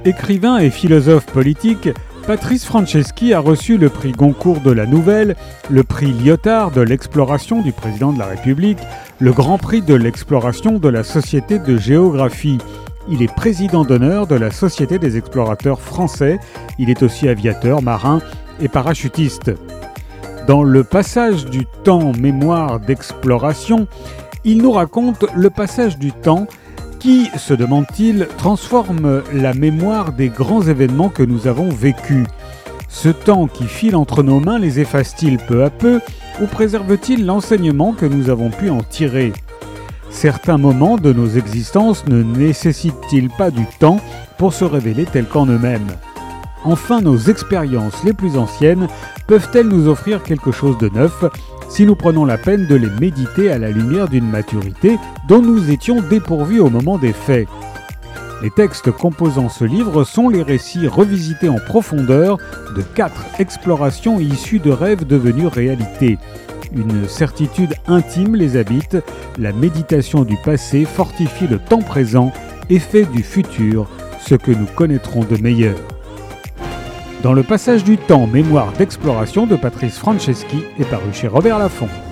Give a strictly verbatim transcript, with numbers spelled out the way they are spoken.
Écrivain et philosophe politique, Patrice Franceschi a reçu le prix Goncourt de la Nouvelle, le prix Lyotard de l'exploration du président de la République, le Grand Prix de l'exploration de la Société de géographie. Il est président d'honneur de la Société des explorateurs français. Il est aussi aviateur, marin et parachutiste. Dans Le passage du temps, mémoire d'exploration, il nous raconte le passage du temps qui, se demande-t-il, transforme la mémoire des grands événements que nous avons vécus. Ce temps qui file entre nos mains les efface-t-il peu à peu ou préserve-t-il l'enseignement que nous avons pu en tirer ? Certains moments de nos existences ne nécessitent-ils pas du temps pour se révéler tels qu'en eux-mêmes ? Enfin, nos expériences les plus anciennes peuvent-elles nous offrir quelque chose de neuf si nous prenons la peine de les méditer à la lumière d'une maturité dont nous étions dépourvus au moment des faits ? Les textes composant ce livre sont les récits revisités en profondeur de quatre explorations issues de rêves devenus réalité. Une certitude intime les habite, la méditation du passé fortifie le temps présent et fait du futur ce que nous connaîtrons de meilleur. Dans Le passage du temps, mémoire d'exploration de Patrice Franceschi est paru chez Robert Laffont.